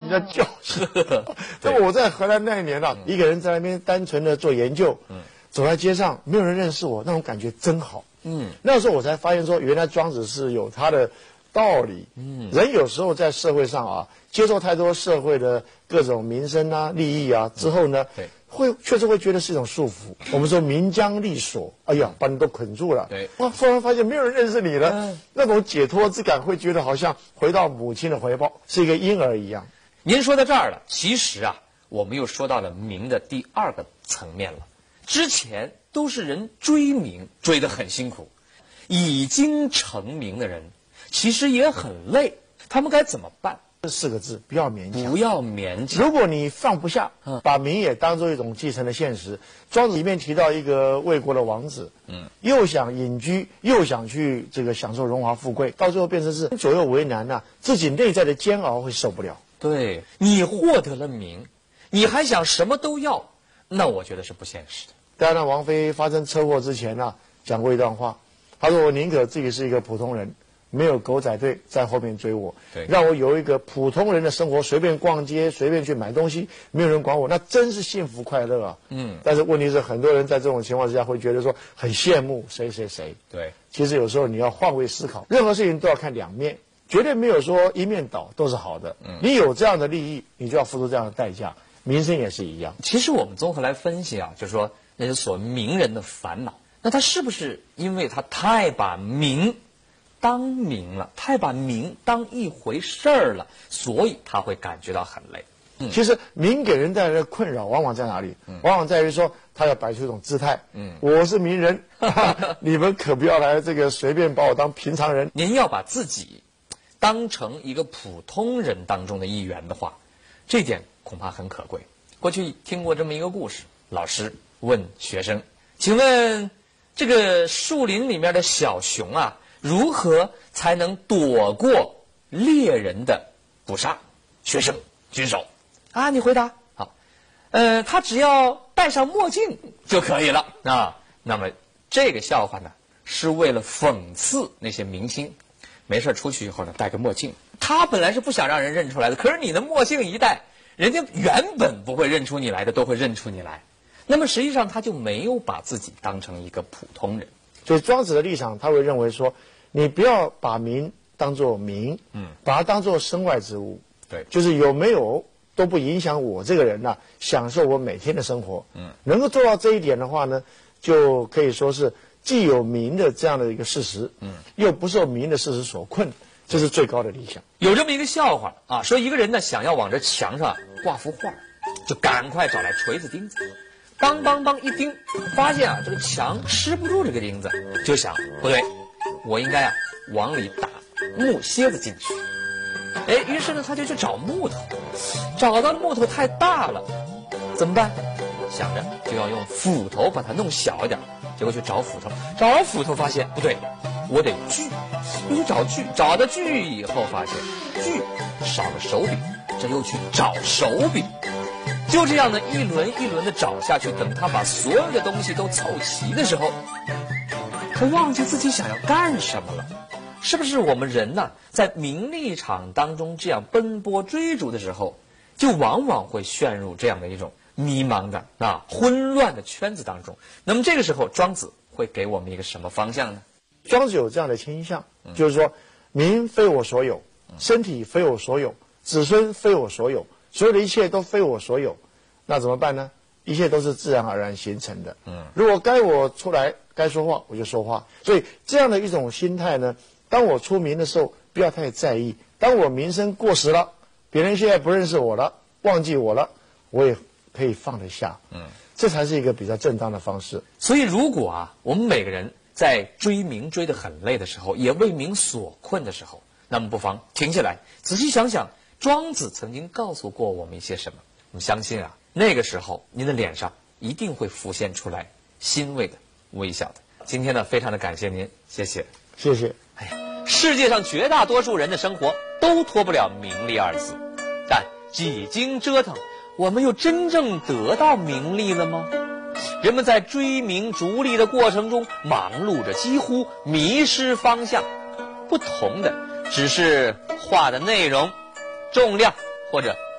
人家教室。那么我在荷兰那一年啊，一个人在那边单纯的做研究，走在街上没有人认识我，那种感觉真好。那时候我才发现说，原来庄子是有他的道理。人有时候在社会上啊，接受太多社会的各种民生啊、利益啊之后呢，确实会觉得是一种束缚。我们说名将利锁，哎呀，把你都捆住了。哇，忽然发现没有人认识你了，那种解脱之感，会觉得好像回到母亲的怀抱，是一个婴儿一样。 您说到这儿了，其实啊，我们又说到了名的第二个层面了。之前都是人追名，追得很辛苦，已经成名的人其实也很累，他们该怎么办？ 这4个字，不要勉强。 不要勉强。 如果你放不下，把名也当做一种继承的现实。庄子里面提到一个魏国的王子，又想隐居，又想去这个享受荣华富贵，到最后变成是左右为难呐，自己内在的煎熬会受不了。 对，你获得了名，你还想什么都要，那我觉得是不现实的。 戴安娜王妃发生车祸之前啊，讲过一段话，她说：“我宁可自己是一个普通人，没有狗仔队在后面追我，让我有一个普通人的生活，随便逛街，随便去买东西，没有人管我，那真是幸福快乐啊。”但是问题是，很多人在这种情况之下会觉得说很羡慕谁谁谁。 对， 其实有时候你要换位思考，任何事情都要看两面，绝对没有说一面倒都是好的。你有这样的利益，你就要付出这样的代价。民生也是一样。 其实我们综合来分析啊，就是说那些所谓名人的烦恼，那他是不是因为他太把名当名了，太把名当一回事儿了，所以他会感觉到很累。 其实名给人带来的困扰往往在哪里？往往在于说他要摆出一种姿态。我是名人，你们可不要来这个随便把我当平常人。 您要把自己当成一个普通人当中的一员的话，这点恐怕很可贵。过去听过这么一个故事，老师问学生：“请问这个树林里面的小熊啊，如何才能躲过猎人的捕杀？”学生举手啊，你回答好。他只要戴上墨镜就可以了啊。那么这个笑话呢，是为了讽刺那些明星，没事出去以后呢，戴个墨镜。他本来是不想让人认出来的，可是你的墨镜一戴，人家原本不会认出你来的，都会认出你来。那么实际上他就没有把自己当成一个普通人。 所以庄子的立场，他会认为说，你不要把名当作名，把它当作身外之物。 对， 就是有没有都不影响我这个人呢，享受我每天的生活。能够做到这一点的话呢，就可以说是既有名的这样的一个事实，又不受名的事实所困，这是最高的理想。 有这么一个笑话啊，说一个人呢想要往这墙上挂幅画，就赶快找来锤子钉子，梆梆梆一钉，发现啊这个墙吃不住这个钉子，就想不对，我应该啊往里打木楔子进去。于是呢他就去找木头，找到木头太大了，怎么办？想着就要用斧头把它弄小一点，结果去找斧头，找完斧头发现不对，我得锯，又去找锯，找到锯以后发现锯少了手柄，这又去找手柄，就这样呢一轮一轮的找下去，等他把所有的东西都凑齐的时候，他忘记自己想要干什么了。是不是我们人呢，在名利场当中这样奔波追逐的时候，就往往会陷入这样的一种迷茫的混乱的圈子当中？那么这个时候庄子会给我们一个什么方向呢？ 庄子有这样的倾向，就是说名非我所有，身体非我所有，子孙非我所有，所有的一切都非我所有，那怎么办呢？一切都是自然而然形成的。如果该我出来该说话我就说话。所以这样的一种心态呢，当我出名的时候不要太在意，当我名声过时了，别人现在不认识我了，忘记我了，我也可以放得下。这才是一个比较正当的方式。 所以如果我们每个人在追名追得很累的时候，也为名所困的时候，那么不妨停下来仔细想想庄子曾经告诉过我们一些什么。我们相信那个时候您的脸上一定会浮现出来欣慰的微笑的。今天呢非常的感谢您，谢谢。 谢谢。 世界上绝大多数人的生活都脱不了名利二字，但几经折腾，我们又真正得到名利了吗？人们在追名逐利的过程中忙碌着，几乎迷失方向，不同的只是画的内容、重量或者